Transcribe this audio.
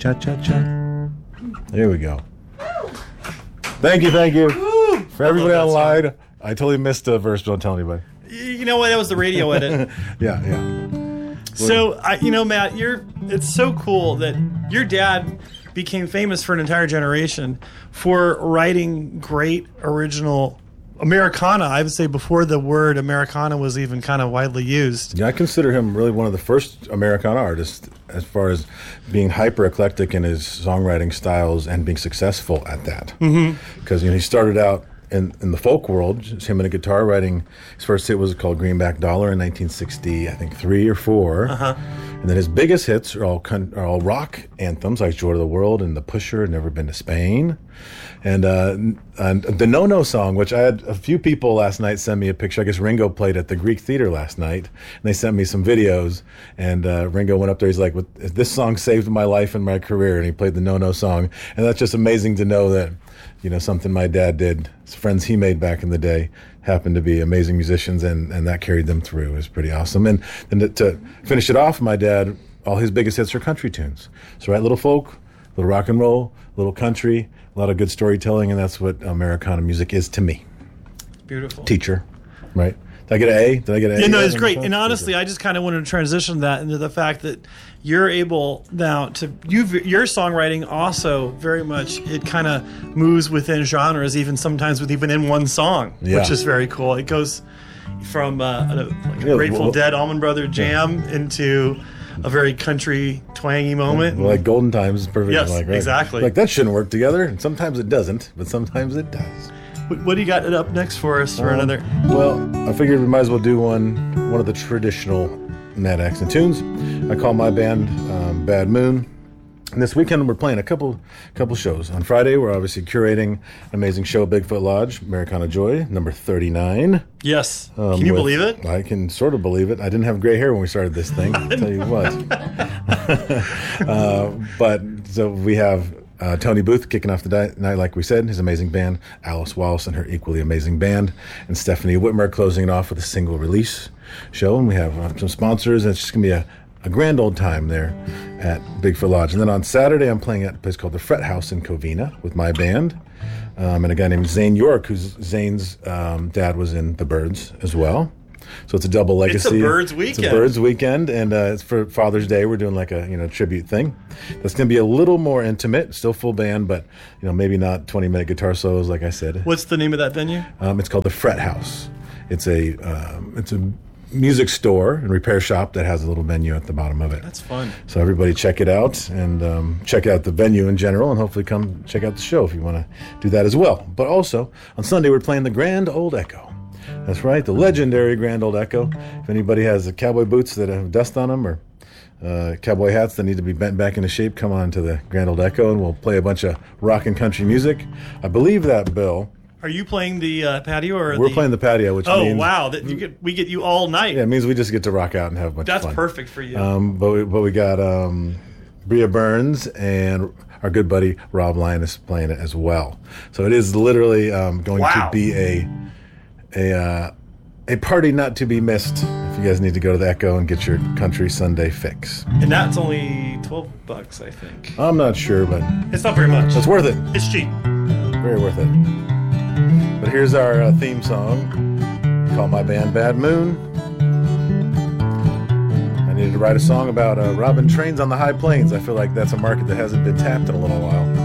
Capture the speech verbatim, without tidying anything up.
cha cha cha. There we go. Thank you, thank you. Woo! For everybody online, I totally missed a verse. Don't tell anybody. You know what? That was the radio edit. Yeah, yeah. So, I, you know, Matt, you're. It's so cool that your dad became famous for an entire generation for writing great original Americana. I would say before the word Americana was even kind of widely used. Yeah, I consider him really one of the first Americana artists as far as being hyper eclectic in his songwriting styles and being successful at that. Because mm-hmm. you know he started out in, in the folk world, just him and a guitar writing. His first hit was called Greenback Dollar in nineteen sixty, I think three or four. Uh-huh. And then his biggest hits are all are all rock anthems like Joy to the World and The Pusher, Never Been to Spain. And, uh, and the No No song, which I had a few people last night send me a picture. I guess Ringo played at the Greek Theater last night, and they sent me some videos. And uh, Ringo went up there. He's like, "This song saved my life and my career," and he played the No No song. And that's just amazing to know that, you know, something my dad did, friends he made back in the day, happened to be amazing musicians, and, and that carried them through. It was pretty awesome. And then to, to finish it off, my dad, all his biggest hits are country tunes. So write little folk, little rock and roll, little country, a lot of good storytelling, and that's what Americana music is to me. Beautiful. Teacher, right? Did I get an A? Did I get an A? Yeah, no, it's great. And honestly, I just kind of wanted to transition that into the fact that you're able now to you your songwriting also very much it kind of moves within genres, even sometimes with even in one song, yeah. which is very cool. It goes from uh, a, like a yeah, Grateful well, Dead Allman Brother jam yeah. into a very country twangy moment. Well, like Golden Times is perfect. Yes, like, right? exactly. Like that shouldn't work together, and sometimes it doesn't, but sometimes it does. What do you got up next for us for um, another? Well, I figured we might as well do one one of the traditional Matt Axton tunes. I call my band um, Bad Moon. And this weekend we're playing a couple couple shows. On Friday we're obviously curating an amazing show, Bigfoot Lodge, Americana Joy, number thirty-nine. Yes. Um, can you with, believe it? I can sort of believe it. I didn't have gray hair when we started this thing. I'll tell you what. uh, but so we have uh, Tony Booth kicking off the di- night, like we said, his amazing band, Alice Wallace and her equally amazing band, and Stephanie Whitmer closing it off with a single release show. And we have uh, some sponsors, and it's just going to be a A grand old time there at Bigfoot Lodge. And then on Saturday, I'm playing at a place called the Fret House in Covina with my band. Um, and a guy named Zane York, who's Zane's um, dad was in The Byrds as well. So it's a double legacy. It's a Byrds weekend. It's a Byrds weekend, and uh, it's for Father's Day. We're doing like a you know tribute thing. That's going to be a little more intimate, still full band, but you know maybe not twenty minute guitar solos like I said. What's the name of that venue? Um, it's called the Fret House. It's a um, it's a music store and repair shop that has a little venue at the bottom of it. That's fun. So everybody check it out, and um, check out the venue in general, and hopefully come check out the show if you want to do that as well. But also on Sunday we're playing the Grand Old Echo. That's right, the legendary Grand Old Echo. If anybody has the cowboy boots that have dust on them, or uh, cowboy hats that need to be bent back into shape, come on to the Grand Old Echo, and we'll play a bunch of rock and country music. I believe that, Bill. Are you playing the uh, patio or we're the... playing the patio? Which oh means, wow, that you get we get you all night. Yeah, it means we just get to rock out and have a bunch That's of fun. That's perfect for you. Um, but we, but we got um, Bria Burns and our good buddy Rob Linus playing it as well. So it is literally um, going wow. to be a a uh, a party not to be missed. If you guys need to go to the Echo and get your country Sunday fix, and that's only twelve bucks, I think. I'm not sure, but it's not very much. It's worth it. It's cheap. Very worth it. But here's our uh, theme song. Call my band Bad Moon. I needed to write a song about uh, robbing trains on the high plains. I feel like that's a market that hasn't been tapped in a little while.